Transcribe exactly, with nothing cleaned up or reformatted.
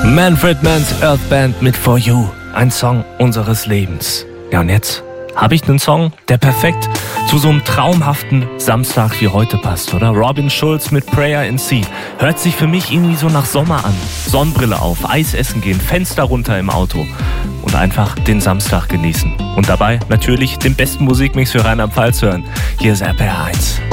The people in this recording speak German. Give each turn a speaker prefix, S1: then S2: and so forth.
S1: Manfred Mann's Earth Band mit For You, ein Song unseres Lebens. Ja, und jetzt habe ich einen Song, der perfekt zu so einem traumhaften Samstag wie heute passt, oder? Robin Schulz mit Prayer in Sea. Hört sich für mich irgendwie so nach Sommer an. Sonnenbrille auf, Eis essen gehen, Fenster runter im Auto und einfach den Samstag genießen. Und dabei natürlich den besten Musikmix für Rheinland-Pfalz hören. Hier ist R P R eins.